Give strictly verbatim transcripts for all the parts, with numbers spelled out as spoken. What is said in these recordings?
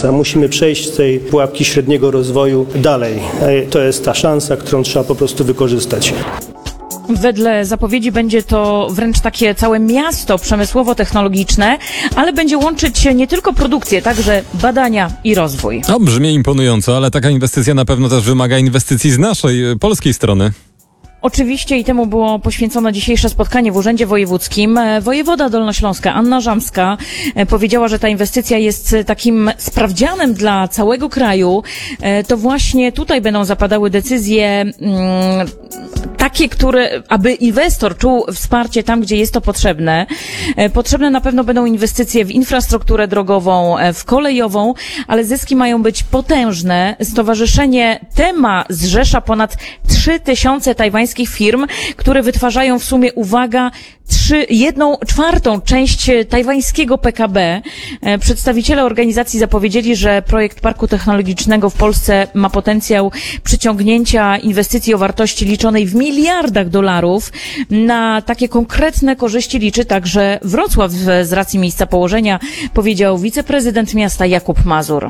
szansa. Musimy przejść z tej pułapki średniego rozwoju dalej. To jest ta szansa, którą trzeba po prostu wykorzystać. Wedle zapowiedzi będzie to wręcz takie całe miasto przemysłowo-technologiczne, ale będzie łączyć nie tylko produkcję, także badania i rozwój. No, brzmi imponująco, ale taka inwestycja na pewno też wymaga inwestycji z naszej, polskiej strony. Oczywiście i temu było poświęcone dzisiejsze spotkanie w Urzędzie Wojewódzkim. Wojewoda Dolnośląska Anna Żamska powiedziała, że ta inwestycja jest takim sprawdzianem dla całego kraju. To właśnie tutaj będą zapadały decyzje mm, takie, które, aby inwestor czuł wsparcie tam, gdzie jest to potrzebne. Potrzebne na pewno będą inwestycje w infrastrukturę drogową, w kolejową, ale zyski mają być potężne. Stowarzyszenie Tema zrzesza ponad trzy tysiące tajwańskich firm, które wytwarzają w sumie, uwaga, trzy, jedną czwartą część tajwańskiego P K B. Przedstawiciele organizacji zapowiedzieli, że projekt parku technologicznego w Polsce ma potencjał przyciągnięcia inwestycji o wartości liczonej w miliardach dolarów. Na takie konkretne korzyści liczy także Wrocław z racji miejsca położenia, powiedział wiceprezydent miasta Jakub Mazur.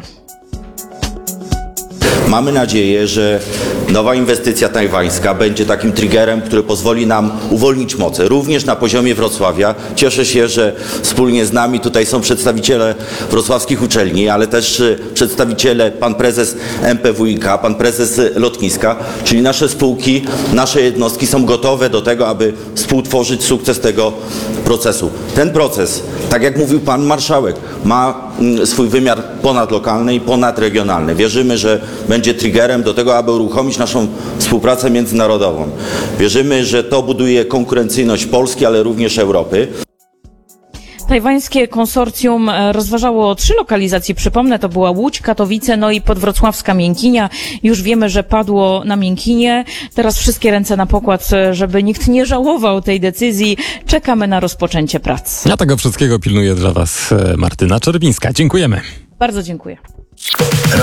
Mamy nadzieję, że nowa inwestycja tajwańska będzie takim triggerem, który pozwoli nam uwolnić moce. Również na poziomie Wrocławia. Cieszę się, że wspólnie z nami tutaj są przedstawiciele wrocławskich uczelni, ale też przedstawiciele, pan prezes M P W i K, pan prezes lotniska, czyli nasze spółki, nasze jednostki są gotowe do tego, aby współtworzyć sukces tego procesu. Ten proces, tak jak mówił pan marszałek, ma swój wymiar ponadlokalny i ponadregionalny. Wierzymy, że będzie triggerem do tego, aby uruchomić naszą współpracę międzynarodową. Wierzymy, że to buduje konkurencyjność Polski, ale również Europy. Tajwańskie konsorcjum rozważało trzy lokalizacje. Przypomnę, to była Łódź, Katowice, no i podwrocławska Miękinia. Już wiemy, że padło na Miękinie. Teraz wszystkie ręce na pokład, żeby nikt nie żałował tej decyzji. Czekamy na rozpoczęcie prac. A tego wszystkiego pilnuje dla Was Martyna Czerwińska. Dziękujemy. Bardzo dziękuję.